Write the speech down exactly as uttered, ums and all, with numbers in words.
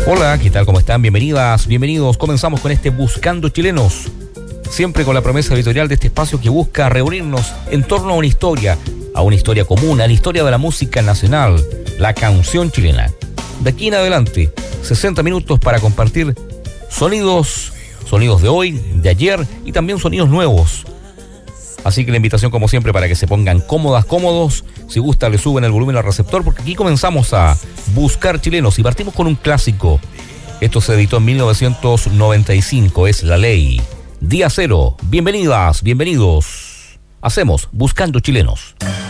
Hola, ¿qué tal? ¿Cómo están? Bienvenidas, bienvenidos. Comenzamos con este Buscando Chilenos. Siempre con la promesa editorial de este espacio que busca reunirnos en torno a una historia, a una historia común, a la historia de la música nacional, la canción chilena. De aquí en adelante, sesenta minutos para compartir sonidos, sonidos de hoy, de ayer y también sonidos nuevos. Así que la invitación, como siempre, para que se pongan cómodas, cómodos. Si gusta, le suben el volumen al receptor, porque aquí comenzamos a buscar chilenos y partimos con un clásico. Esto se editó en mil novecientos noventa y cinco, es La Ley. Día Cero. Bienvenidas, bienvenidos. Hacemos Buscando Chilenos.